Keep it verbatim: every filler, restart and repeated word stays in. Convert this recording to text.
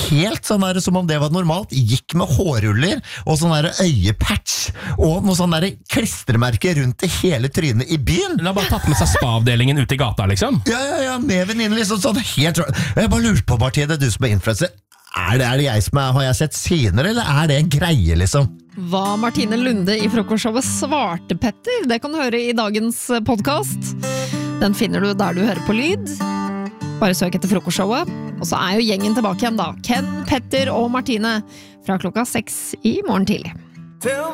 helt sånn der, som om det var normalt, gikk med hårruller og sånn der øyepatch og noe sånn der klistremerke rundt det hele trynet i byen. Hun har bare tatt med seg spa-avdelingen ut i gata, liksom. Ja, ja, ja, med venninnen liksom sånn helt sånn. Jeg bare lurte på, Martine, du som er influencer, er det, er det jeg som er, har jeg sett senere, eller er det en greie, liksom? Hva Martine Lunde i frokostshowet svarte Petter, det kan du høre i dagens podcast. Den finner du der du hører på lyd. Bare søk etter frokostshowet. Og så er jo gjengen tilbake igjen da. Ken, Petter og Martine fra klokka seks i morgen tidlig.